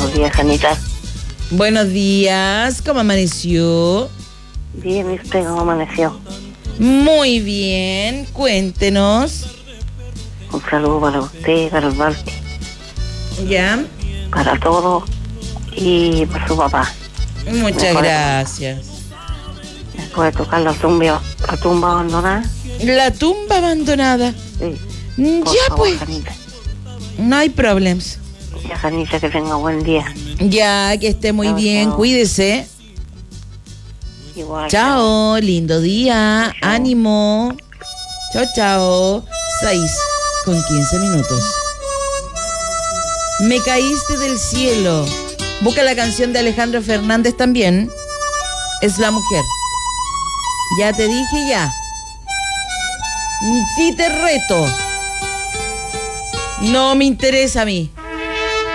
Buenos días, Janita. Buenos días, ¿cómo amaneció? Bien, ¿y usted cómo amaneció? Muy bien, cuéntenos. Un saludo para usted, para el Balti, ¿Ya? para todos y para su papá. Muchas gracias. Después de tocar la tumba abandonada. La tumba abandonada. Sí. Por Ya favor, pues, Janita. no hay problemas. Ya, Janita, que tenga buen día. Ya, que esté muy Chao, bien, chao. Cuídese. Igual. Chao, lindo día, Chao. ánimo. Chao, chao. 6:15. Me caíste del cielo. Busca la canción de Alejandro Fernández también. Es la mujer. Ya te dije ya. Sí te reto. No me interesa a mí.